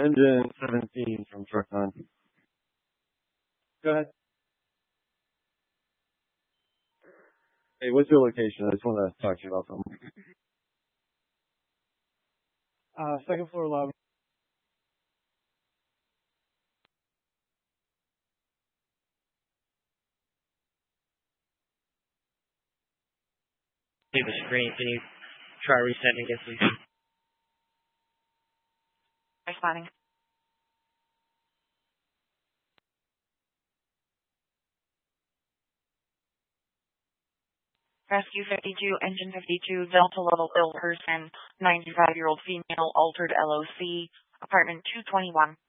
Engine 17 from Truckon. Go ahead. Hey, what's your location? I just want to talk to you about something. Second floor lobby. Leave the screen. Can you try resetting again, please? Responding. Rescue 52, Engine 52, Delta Level ill person, 95-year-old female, altered LOC, apartment 221.